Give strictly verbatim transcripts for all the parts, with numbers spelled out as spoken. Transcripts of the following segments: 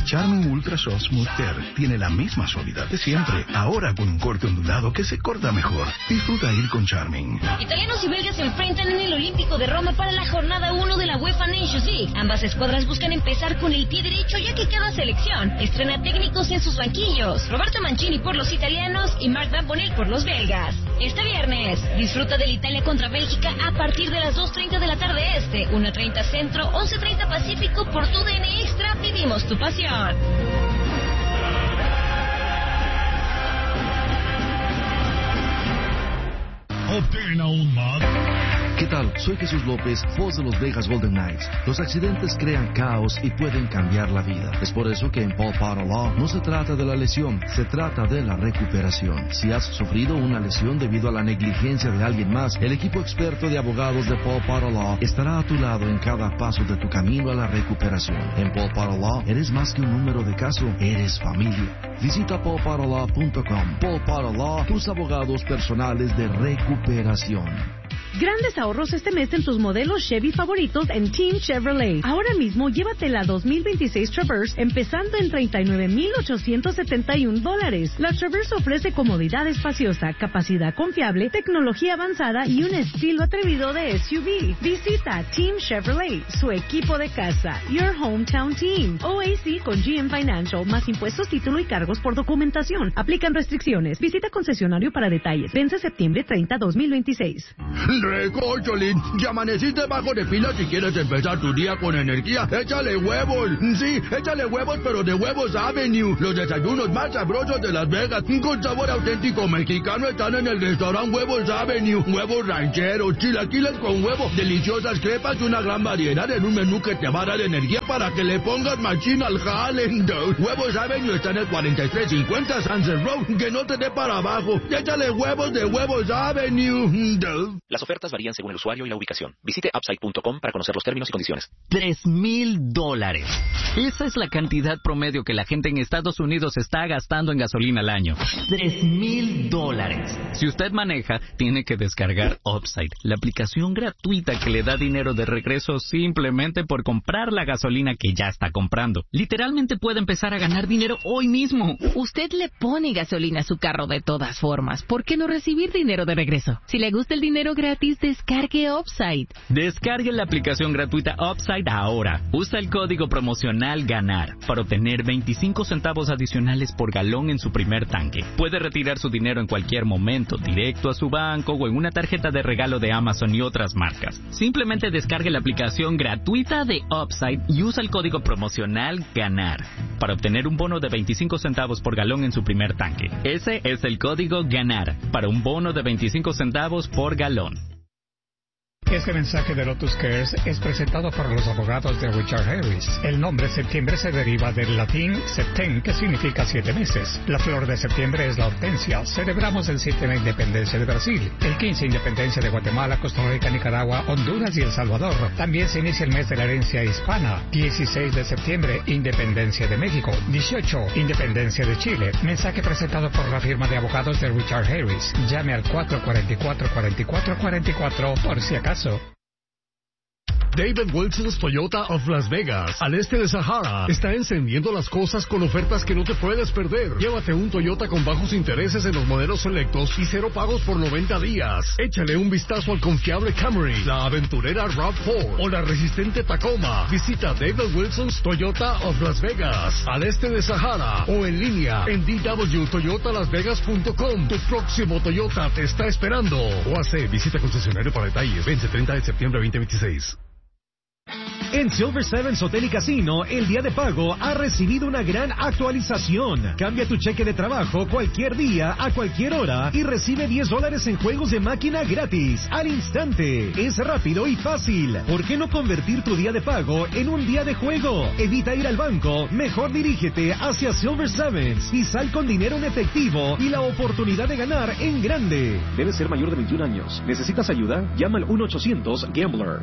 Charmin Ultra Soft Smooth Care tiene la misma suavidad de siempre, ahora con un corte ondulado que se corta mejor. Disfruta ir con Charmin. Italianos y belgas se enfrentan en el Olímpico de Roma para la jornada uno de la UEFA Nations League. Ambas escuadras buscan empezar con el pie derecho, ya que cada selección estrena técnicos en sus banquillos. Roberto Mancini por los italianos y Marc Van Bommel por los belgas. Este viernes, disfruta del Italia contra Bélgica a partir de las dos treinta de la tarde este, una treinta centro, once treinta pacífico por tu D N Extra. Vivimos tu pasión. Obtén aún más. ¿Qué tal? Soy Jesús López, voz de los Vegas Golden Knights. Los accidentes crean caos y pueden cambiar la vida. Es por eso que en Paul Potter Law no se trata de la lesión, se trata de la recuperación. Si has sufrido una lesión debido a la negligencia de alguien más, el equipo experto de abogados de Paul Potter Law estará a tu lado en cada paso de tu camino a la recuperación. En Paul Potter Law eres más que un número de caso, eres familia. Visita paul potter law punto com. Paul Potter Law, tus abogados personales de recuperación. Grandes ahorros este mes en tus modelos Chevy favoritos en Team Chevrolet. Ahora mismo llévate la dos mil veintiséis Traverse empezando en treinta y nueve mil ochocientos setenta y un dólares. La Traverse ofrece comodidad espaciosa, capacidad confiable, tecnología avanzada y un estilo atrevido de S U V. Visita Team Chevrolet, su equipo de casa. Your Hometown Team. O A C con G M Financial, más impuestos, título y cargos por documentación. Aplican restricciones. Visita concesionario para detalles. Vence septiembre treinta, dos mil veintiséis. Recocholín, ya amaneciste bajo de pila si quieres empezar tu día con energía. Échale huevos, sí, échale huevos, pero de Huevos Avenue. Los desayunos más sabrosos de Las Vegas, con sabor auténtico mexicano, están en el restaurante Huevos Avenue. Huevos rancheros, chilaquiles con huevo, deliciosas crepas y una gran variedad en un menú que te va a dar energía para que le pongas machín al jale. Huevos Avenue está en el cuarenta y tres cincuenta Sunset Road, que no te dé para abajo. Échale huevos de Huevos Avenue. Las ofertas varían según el usuario y la ubicación. Visite upside punto com para conocer los términos y condiciones. Tres mil dólares. Esa es la cantidad promedio que la gente en Estados Unidos está gastando en gasolina al año. Tres mil dólares. Si usted maneja, tiene que descargar Upside, la aplicación gratuita que le da dinero de regreso simplemente por comprar la gasolina que ya está comprando. Literalmente puede empezar a ganar dinero hoy mismo. Usted le pone gasolina a su carro de todas formas. ¿Por qué no recibir dinero de regreso? Si le gusta el dinero gratis, descargue Upside. Descargue la aplicación gratuita Upside ahora. Usa el código promocional GANAR para obtener veinticinco centavos adicionales por galón en su primer tanque. Puede retirar su dinero en cualquier momento, directo a su banco o en una tarjeta de regalo de Amazon y otras marcas. Simplemente descargue la aplicación gratuita de Upside y usa el código promocional GANAR para obtener un bono de veinticinco centavos por galón en su primer tanque. Ese es el código GANAR para un bono de veinticinco centavos por galón. Este mensaje de Lotus Cares es presentado por los abogados de Richard Harris. El nombre septiembre se deriva del latín septem, que significa siete meses. La flor de septiembre es la hortensia. Celebramos el siete la independencia de Brasil, el quince independencia de Guatemala, Costa Rica, Nicaragua, Honduras y El Salvador. También se inicia el mes de la herencia hispana. dieciséis de septiembre, independencia de México. dieciocho, independencia de Chile. Mensaje presentado por la firma de abogados de Richard Harris. Llame al cuatro cuatro cuatro, cuatro cuatro cuatro cuatro por si acaso. David Wilson's Toyota of Las Vegas, al este de Sahara, está encendiendo las cosas con ofertas que no te puedes perder. Llévate un Toyota con bajos intereses en los modelos selectos y cero pagos por noventa días. Échale un vistazo al confiable Camry, la aventurera RAV cuatro o la resistente Tacoma. Visita David Wilson's Toyota of Las Vegas, al este de Sahara, o en línea en d w toyota las vegas punto com. Tu próximo Toyota te está esperando. O hace visita concesionario para detalles. Vence treinta de septiembre de veinte veintiséis. En Silver Sevens Hotel y Casino, el día de pago ha recibido una gran actualización. Cambia tu cheque de trabajo cualquier día, a cualquier hora, y recibe diez dólares en juegos de máquina gratis, al instante. Es rápido y fácil. ¿Por qué no convertir tu día de pago en un día de juego? Evita ir al banco, mejor dirígete hacia Silver Sevens y sal con dinero en efectivo y la oportunidad de ganar en grande. Debes ser mayor de veintiún años. ¿Necesitas ayuda? Llama al uno ochocientos gambler.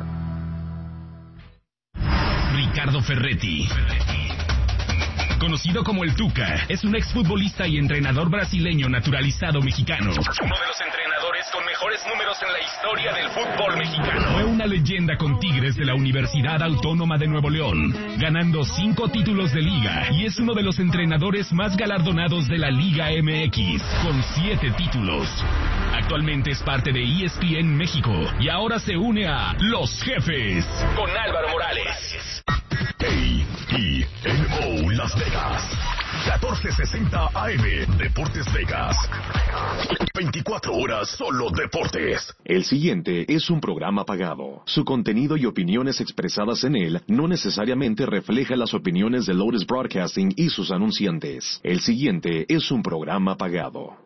Ricardo Ferretti, conocido como el Tuca, es un exfutbolista y entrenador brasileño naturalizado mexicano. Uno de los entrenadores con mejor mejores números en la historia del fútbol mexicano. Fue una leyenda con Tigres de la Universidad Autónoma de Nuevo León, ganando cinco títulos de liga y es uno de los entrenadores más galardonados de la Liga M X, con siete títulos. Actualmente es parte de E S P N México y ahora se une a Los Jefes con Álvaro Morales. A E N O Las Vegas, catorce sesenta A M, Deportes Vegas. veinticuatro horas solo deportes. El siguiente es un programa pagado. Su contenido y opiniones expresadas en él no necesariamente refleja las opiniones de Lotus Broadcasting y sus anunciantes. El siguiente es un programa pagado.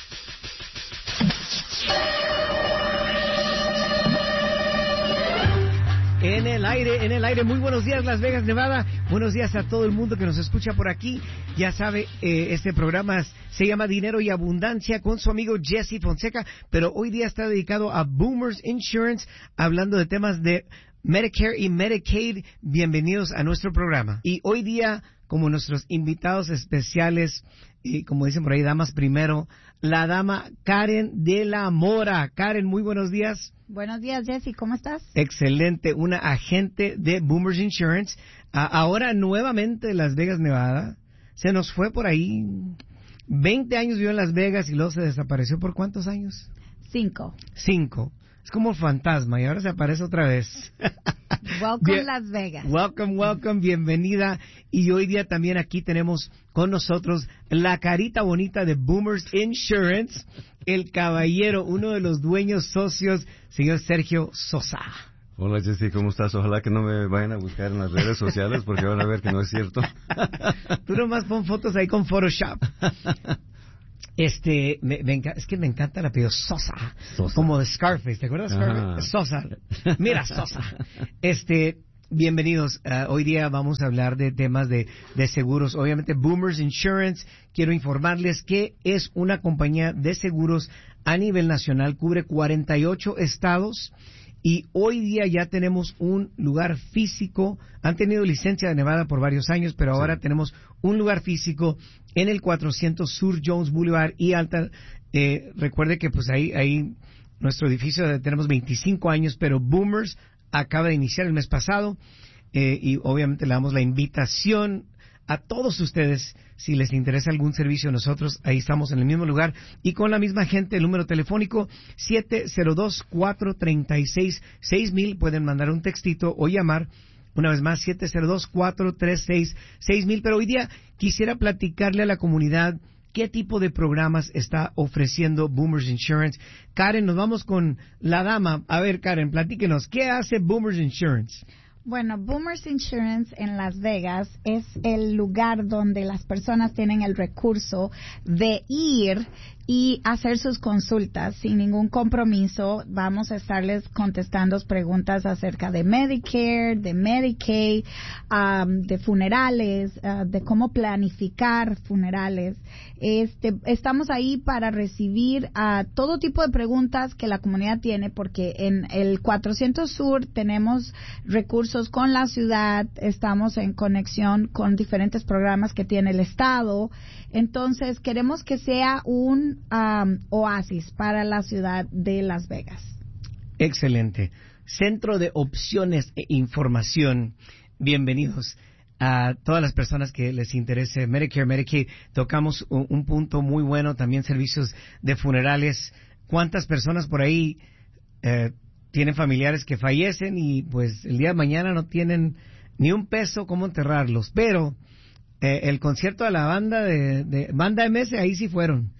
En el aire, en el aire, muy buenos días Las Vegas, Nevada, buenos días a todo el mundo que nos escucha por aquí. Ya sabe, eh, este programa se llama Dinero y Abundancia con su amigo Jesse Fonseca, pero hoy día está dedicado a Boomers Insurance, hablando de temas de Medicare y Medicaid. Bienvenidos a nuestro programa. Y hoy día, como nuestros invitados especiales, y como dicen por ahí, damas primero, la dama Karen de la Mora. Karen, muy buenos días. Buenos días, Jesse, ¿cómo estás? Excelente, una agente de Boomers Insurance. Uh, ahora nuevamente en Las Vegas, Nevada. Se nos fue por ahí. veinte años vivió en Las Vegas y luego se desapareció. ¿Por cuántos años? Cinco. Cinco. Es como un fantasma y ahora se aparece otra vez. Welcome Bien, Las Vegas. Welcome, welcome, bienvenida. Y hoy día también aquí tenemos con nosotros la carita bonita de Boomers Insurance, el caballero, uno de los dueños socios, señor Sergio Sosa. Hola Jesse, ¿cómo estás? Ojalá que no me vayan a buscar en las redes sociales porque van a ver que no es cierto. Tú nomás pon fotos ahí con Photoshop. Este, me, me enca- es que me encanta el apellido Sosa, Sosa, como de Scarface, ¿te acuerdas? Scarface? Sosa, mira Sosa. Este, bienvenidos. Uh, hoy día vamos a hablar de temas de, de seguros. Obviamente, Boomers Insurance. Quiero informarles que es una compañía de seguros a nivel nacional, cubre cuarenta y ocho estados. Y hoy día ya tenemos un lugar físico. Han tenido licencia de Nevada por varios años, pero ahora sí tenemos un lugar físico en el cuatrocientos Sur Jones Boulevard y Alta. Eh, recuerde que pues ahí, ahí nuestro edificio tenemos veinticinco años, pero Boomers acaba de iniciar el mes pasado. Eh, y obviamente le damos la invitación a todos ustedes, si les interesa algún servicio, nosotros ahí estamos en el mismo lugar y con la misma gente. El número telefónico siete cero dos, cuatro tres seis, seis mil. Pueden mandar un textito o llamar una vez más, siete cero dos, cuatro tres seis, seis mil. Pero hoy día quisiera platicarle a la comunidad qué tipo de programas está ofreciendo Boomers Insurance. Karen, nos vamos con la dama. A ver, Karen, platíquenos, ¿qué hace Boomers Insurance? Bueno, Boomers Insurance en Las Vegas es el lugar donde las personas tienen el recurso de ir y hacer sus consultas sin ningún compromiso. Vamos a estarles contestando preguntas acerca de Medicare, de Medicaid, um, de funerales, uh, de cómo planificar funerales. Este, estamos ahí para recibir uh, todo tipo de preguntas que la comunidad tiene, porque en el cuatrocientos Sur tenemos recursos con la ciudad, estamos en conexión con diferentes programas que tiene el Estado. Entonces, queremos que sea un um, oasis para la ciudad de Las Vegas. Excelente. Centro de Opciones e Información. Bienvenidos a todas las personas que les interese Medicare, Medicaid. Tocamos un, un punto muy bueno, también servicios de funerales. ¿Cuántas personas por ahí eh, tienen familiares que fallecen y pues el día de mañana no tienen ni un peso cómo enterrarlos? Pero Eh, el concierto de la banda de, de banda M S, ahí sí fueron.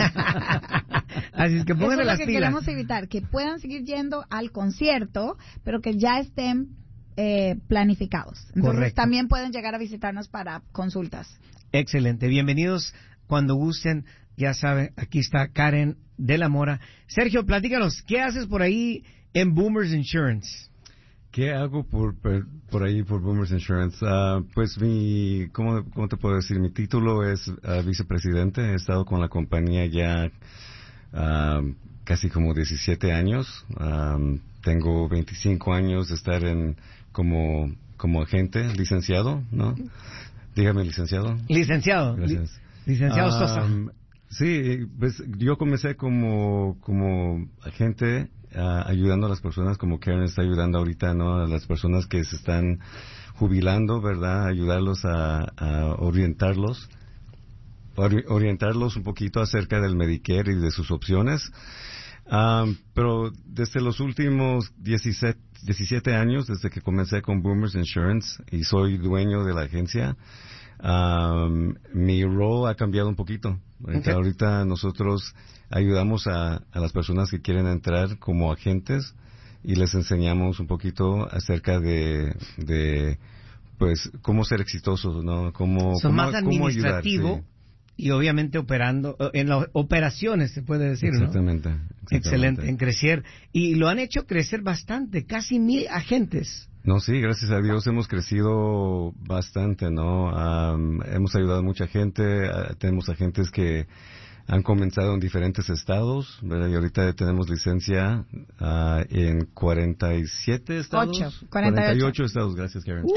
Así es que pónganse las pilas. Eso es lo que queremos evitar, que puedan seguir yendo al concierto, pero que ya estén eh, planificados. Entonces Correcto. También pueden llegar a visitarnos para consultas. Excelente, bienvenidos cuando gusten. Ya saben, aquí está Karen de la Mora. Sergio, platícanos, ¿qué haces por ahí en Boomers Insurance? ¿Qué hago por, por, por ahí por Boomers Insurance? Uh, pues mi, ¿cómo, ¿cómo te puedo decir? Mi título es uh, vicepresidente. He estado con la compañía ya uh, casi como diecisiete años. Um, tengo veinticinco años de estar en como, como agente licenciado, ¿no? Dígame, licenciado. Licenciado. Gracias. Licenciado um, Sosa. Sí, pues yo comencé como, como agente uh, ayudando a las personas, como Karen está ayudando ahorita, ¿no? A las personas que se están jubilando, ¿verdad? Ayudarlos a, a orientarlos, ori- orientarlos un poquito acerca del Medicare y de sus opciones. Um, pero desde los últimos diecisiete, diecisiete años, desde que comencé con Boomers Insurance y soy dueño de la agencia, um, mi rol ha cambiado un poquito. Okay. Ahorita nosotros ayudamos a, a las personas que quieren entrar como agentes y les enseñamos un poquito acerca de, de pues, cómo ser exitosos, ¿no? Cómo, Son cómo, más administrativo. Cómo ayudar, sí. Y obviamente operando, en las operaciones se puede decir, exactamente, ¿no? Exactamente. Excelente, en crecer. Y lo han hecho crecer bastante, casi mil agentes. No, sí, gracias a Dios hemos crecido bastante, ¿no? Um, hemos ayudado a mucha gente, uh, tenemos agentes que han comenzado en diferentes estados, ¿verdad? Y ahorita tenemos licencia uh, en cuarenta y siete estados. Ocho, cuarenta y ocho. cuarenta y ocho estados, gracias, Karen.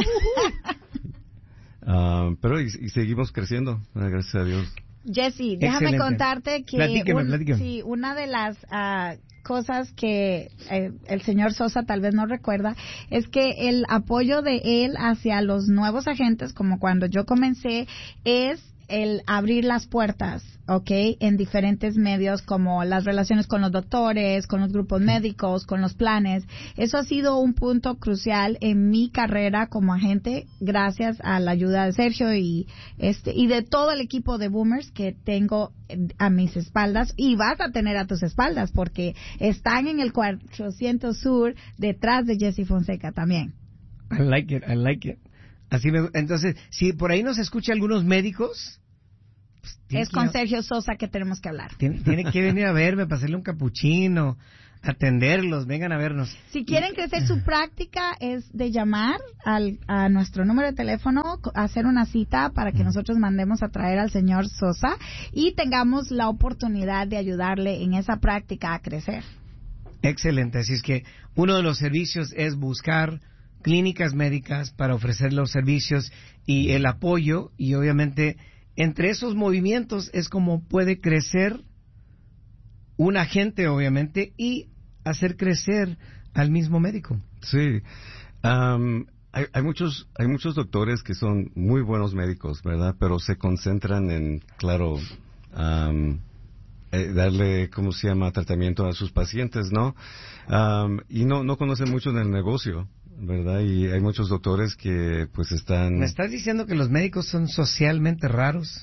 Uh, pero y, y seguimos creciendo, gracias a Dios. Jesse, déjame Excelente. contarte que Platíqueme, un, platíqueme. sí, una de las uh, cosas que eh, el señor Sosa tal vez no recuerda es que el apoyo de él hacia los nuevos agentes, como cuando yo comencé, es el abrir las puertas, ¿ok? En diferentes medios como las relaciones con los doctores, con los grupos médicos, con los planes. Eso ha sido un punto crucial en mi carrera como agente, gracias a la ayuda de Sergio y este y de todo el equipo de Boomers que tengo a mis espaldas y vas a tener a tus espaldas porque están en el cuatrocientos Sur detrás de Jesse Fonseca también. I like it, I like it. Así me, entonces, si por ahí nos escucha algunos médicos, pues, es con Sergio Sosa que tenemos que hablar. Tiene, tiene que venir a verme, para hacerle un capuchino, atenderlos, vengan a vernos. Si quieren crecer su práctica, es de llamar al, a nuestro número de teléfono, hacer una cita para que nosotros mandemos a traer al señor Sosa y tengamos la oportunidad de ayudarle en esa práctica a crecer. Excelente, así es que uno de los servicios es buscar clínicas médicas para ofrecer los servicios y el apoyo, y obviamente entre esos movimientos es como puede crecer un agente, obviamente, y hacer crecer al mismo médico. Sí, um, hay, hay muchos hay muchos doctores que son muy buenos médicos, ¿verdad? Pero se concentran en, claro, um, eh, darle, ¿cómo se llama?, tratamiento a sus pacientes, ¿no? Um, y no no conocen mucho del negocio, ¿verdad? Y hay muchos doctores que pues están... ¿Me estás diciendo que los médicos son socialmente raros?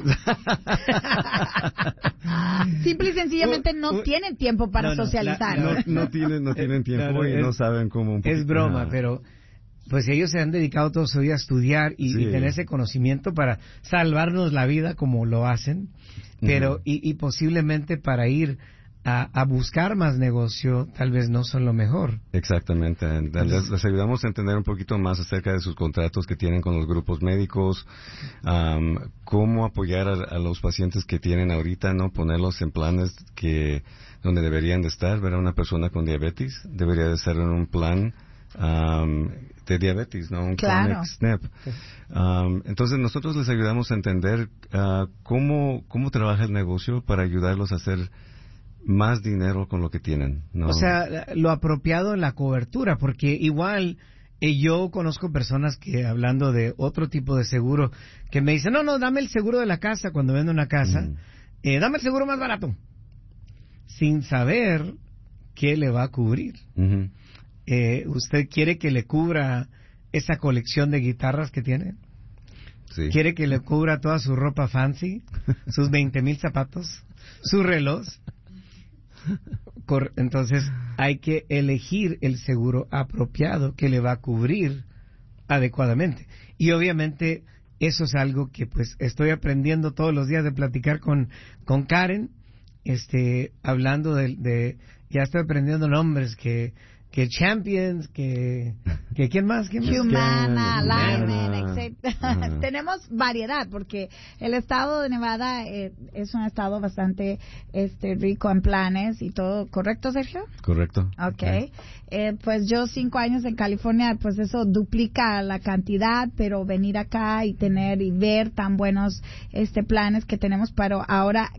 Simple y sencillamente no uh, uh, tienen tiempo para no, no, socializar. La, la, no, no tienen no tienen tiempo no, no, y es, no saben cómo... Un es broma, ah. pero pues ellos se han dedicado toda su vida a estudiar y, sí. y tener ese conocimiento para salvarnos la vida como lo hacen, pero uh-huh. y, y posiblemente para ir... A, a buscar más negocio, tal vez no son lo mejor. Exactamente. Les, les ayudamos a entender un poquito más acerca de sus contratos que tienen con los grupos médicos, um, cómo apoyar a, a los pacientes que tienen ahorita, no ponerlos en planes que donde deberían de estar. ¿Verdad? Una persona con diabetes debería de estar en un plan um, de diabetes, no un claro. Chronic S N P. Um, entonces nosotros les ayudamos a entender uh, cómo cómo trabaja el negocio para ayudarlos a hacer más dinero con lo que tienen, ¿no? O sea, lo apropiado en la cobertura, porque igual eh, yo conozco personas que, hablando de otro tipo de seguro, que me dicen, no, no, dame el seguro de la casa cuando vendo una casa, mm. eh, dame el seguro más barato, sin saber qué le va a cubrir. Uh-huh. Eh, ¿Usted quiere que le cubra esa colección de guitarras que tiene? Sí. ¿Quiere que le cubra toda su ropa fancy, sus veinte mil zapatos, su reloj? Entonces hay que elegir el seguro apropiado que le va a cubrir adecuadamente. Y obviamente eso es algo que pues estoy aprendiendo todos los días de platicar con, con Karen, este, hablando de, de, ya estoy aprendiendo nombres que que Champions, que, que ¿quién más? ¿Quién más? Humana, Lyman, etcétera. Uh-huh. Tenemos variedad porque el estado de Nevada eh, es un estado bastante este rico en planes y todo, ¿correcto, Sergio? Correcto. Okay. okay. Eh, pues yo cinco años en California, pues eso duplica la cantidad, pero venir acá y tener y ver tan buenos este planes que tenemos, pero ahora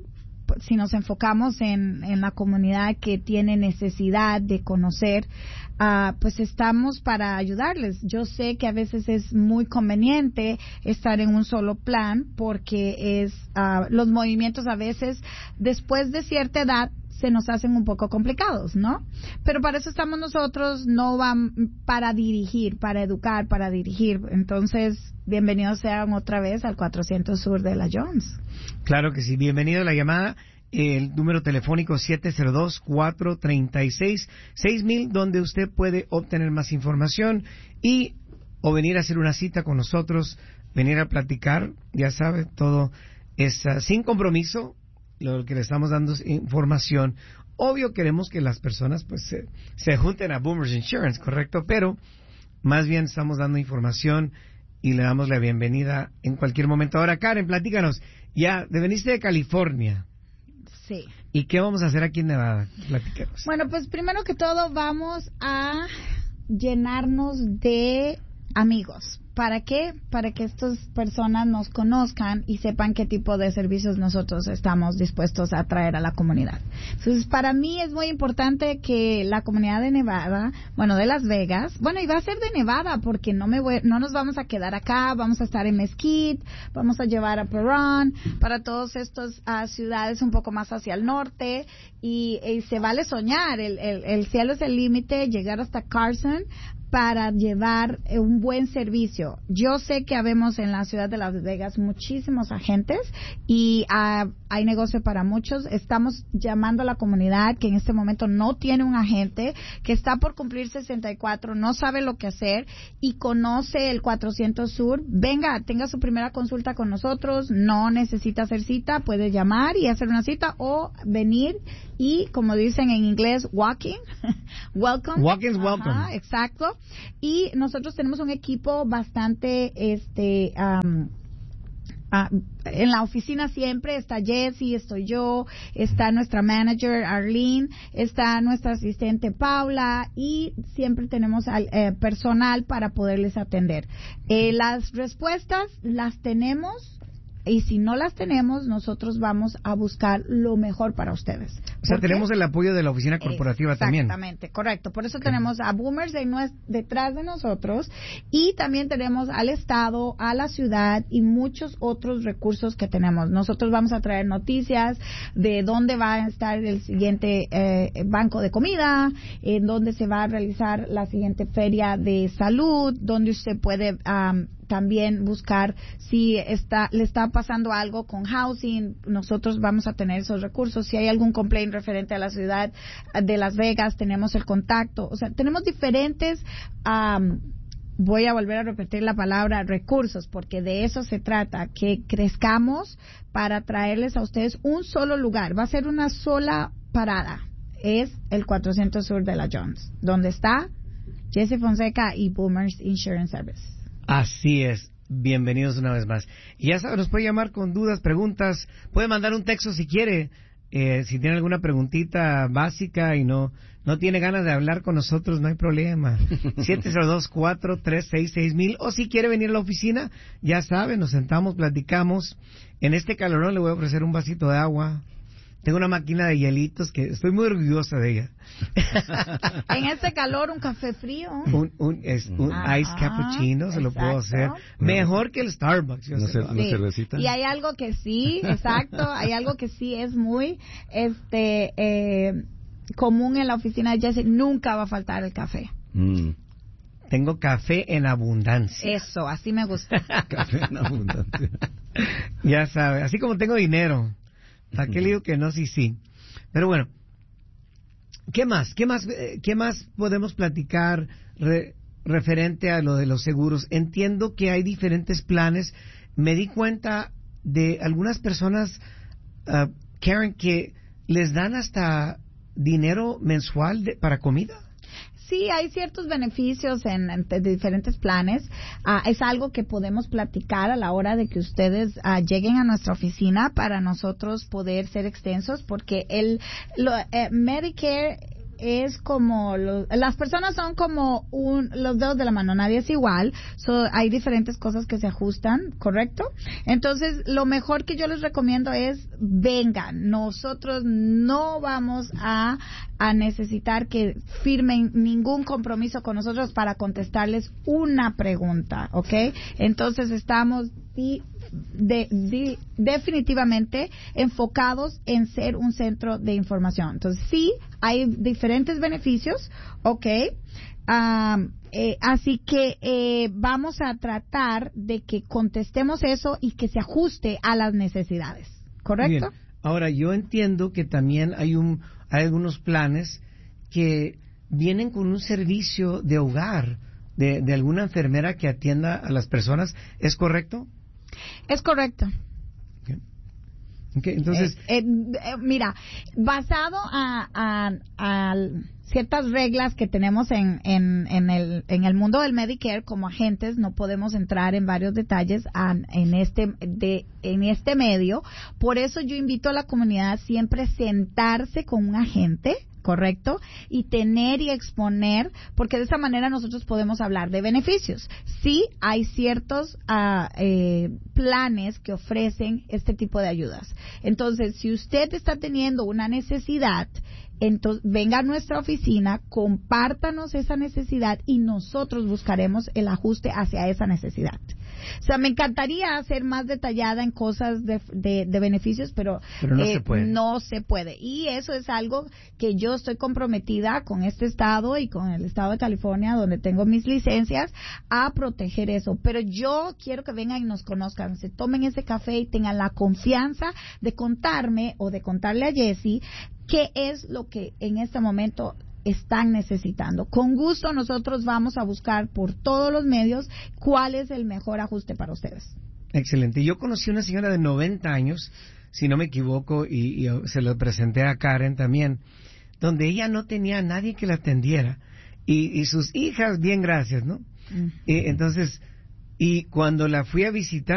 si nos enfocamos en, en la comunidad que tiene necesidad de conocer, uh, pues estamos para ayudarles. Yo sé que a veces es muy conveniente estar en un solo plan porque es uh, los movimientos a veces después de cierta edad se nos hacen un poco complicados, ¿no? Pero para eso estamos nosotros, no van para dirigir, para educar, para dirigir. Entonces, bienvenidos sean otra vez al cuatrocientos Sur de la Jones. Claro que sí, bienvenido a la llamada. El número telefónico siete cero dos, cuatro tres seis, seis mil, donde usted puede obtener más información y o venir a hacer una cita con nosotros, venir a platicar, ya sabe, todo es uh, sin compromiso. Lo que le estamos dando es información. Obvio queremos que las personas pues se, se junten a Boomers Insurance, ¿correcto? Pero más bien estamos dando información y le damos la bienvenida en cualquier momento. Ahora, Karen, platícanos. Ya, de veniste de California. Sí. ¿Y qué vamos a hacer aquí en Nevada? Platícanos. Bueno, pues primero que todo vamos a llenarnos de amigos. ¿Para qué? Para que estas personas nos conozcan y sepan qué tipo de servicios nosotros estamos dispuestos a traer a la comunidad. Entonces, para mí es muy importante que la comunidad de Nevada, bueno, de Las Vegas, bueno, y va a ser de Nevada porque no me voy, no nos vamos a quedar acá, vamos a estar en Mesquite, vamos a llevar a Perón, para todas estas uh, ciudades un poco más hacia el norte y, y se vale soñar, el, el, el cielo es el límite, llegar hasta Carson para llevar un buen servicio. Yo sé que habemos en la ciudad de Las Vegas muchísimos agentes y uh, hay negocio para muchos. Estamos llamando a la comunidad que en este momento no tiene un agente, que está por cumplir sesenta y cuatro, no sabe lo que hacer y conoce el cuatrocientos Sur. Venga, tenga su primera consulta con nosotros, no necesita hacer cita, puede llamar y hacer una cita o venir y, como dicen en inglés, walking, welcome. Walking is welcome. Ajá, exacto. Y nosotros tenemos un equipo bastante, este, um, uh, en la oficina siempre está Jessie, estoy yo, está nuestra manager Arlene, está nuestra asistente Paula y siempre tenemos al, eh, personal para poderles atender. Eh, las respuestas las tenemos. Y si no las tenemos, nosotros vamos a buscar lo mejor para ustedes. O sea, tenemos el apoyo de la oficina corporativa Exactamente, también. Exactamente, correcto. Por eso okay. tenemos a Boomers de nues- detrás de nosotros y también tenemos al Estado, a la ciudad y muchos otros recursos que tenemos. Nosotros vamos a traer noticias de dónde va a estar el siguiente eh, banco de comida, en dónde se va a realizar la siguiente feria de salud, donde usted puede... Um, también buscar si está le está pasando algo con housing, nosotros vamos a tener esos recursos. Si hay algún complaint referente a la ciudad de Las Vegas, tenemos el contacto. O sea, tenemos diferentes, um, voy a volver a repetir la palabra recursos, porque de eso se trata, que crezcamos para traerles a ustedes un solo lugar. Va a ser una sola parada. Es el cuatrocientos Sur de la Jones, donde está Jesse Fonseca y Boomers Insurance Service. Así es. Bienvenidos una vez más. Y ya saben, nos puede llamar con dudas, preguntas. Puede mandar un texto si quiere. Eh, si tiene alguna preguntita básica y no no tiene ganas de hablar con nosotros, no hay problema. siete cero dos, cuatro tres seis, seis mil. O si quiere venir a la oficina, ya saben, nos sentamos, platicamos. En este calorón le voy a ofrecer un vasito de agua. Tengo una máquina de hielitos que estoy muy orgullosa de ella. En este calor, un café frío. Un, un, es, un ah, ice cappuccino, se lo puedo hacer. Mejor que el Starbucks. Una, cer- una sí. cervecita. Y hay algo que sí, exacto, hay algo que sí es muy este eh, común en la oficina de Jesse. Nunca va a faltar el café. Mm. Tengo café en abundancia. Eso, así me gusta. Café en abundancia. Ya sabe, así como tengo dinero. ¿Para qué le digo que no? Sí, sí. Pero bueno, ¿qué más? ¿Qué más, eh, qué más podemos platicar re, referente a lo de los seguros? Entiendo que hay diferentes planes. Me di cuenta de algunas personas, uh, Karen, que les dan hasta dinero mensual de, para comida. Sí, hay ciertos beneficios en, en de diferentes planes. Uh, es algo que podemos platicar a la hora de que ustedes uh, lleguen a nuestra oficina para nosotros poder ser extensos, porque el lo, eh, Medicare es como los, las personas son como un, los dedos de la mano, nadie es igual, so, hay diferentes cosas que se ajustan, ¿correcto? Entonces, lo mejor que yo les recomiendo es vengan, nosotros no vamos a, a necesitar que firmen ningún compromiso con nosotros para contestarles una pregunta, ¿ok? Entonces, estamos di, de, di, definitivamente enfocados en ser un centro de información. Entonces, sí, hay diferentes beneficios, ¿ok? Um, eh, así que eh, vamos a tratar de que contestemos eso y que se ajuste a las necesidades, ¿correcto? Bien. Ahora, yo entiendo que también hay, un, hay algunos planes que vienen con un servicio de hogar de, de alguna enfermera que atienda a las personas, ¿es correcto? Es correcto. Okay. Okay, entonces, eh, eh, mira, basado a, a, a ciertas reglas que tenemos en, en, en, el, en el mundo del Medicare, como agentes no podemos entrar en varios detalles a, en, este, de, en este medio. Por eso yo invito a la comunidad siempre a sentarse con un agente, ¿correcto? Y tener y exponer, porque de esa manera nosotros podemos hablar de beneficios. Sí, hay ciertos uh, eh, planes que ofrecen este tipo de ayudas. Entonces, si usted está teniendo una necesidad, entonces venga a nuestra oficina, compártanos esa necesidad y nosotros buscaremos el ajuste hacia esa necesidad. O sea, me encantaría ser más detallada en cosas de, de, de beneficios, pero, pero no, eh, se puede. no se puede. Y eso es algo que yo estoy comprometida con este estado y con el estado de California, donde tengo mis licencias, a proteger eso. Pero yo quiero que vengan y nos conozcan, se tomen ese café y tengan la confianza de contarme o de contarle a Jessie qué es lo que en este momento están necesitando. Con gusto nosotros vamos a buscar por todos los medios cuál es el mejor ajuste para ustedes. Excelente. Yo conocí una señora de noventa años, si no me equivoco, y, y se lo presenté a Karen también, donde ella no tenía a nadie que la atendiera. Y, y sus hijas, bien gracias, ¿no? Mm. Y, entonces, y cuando la fui a visitar,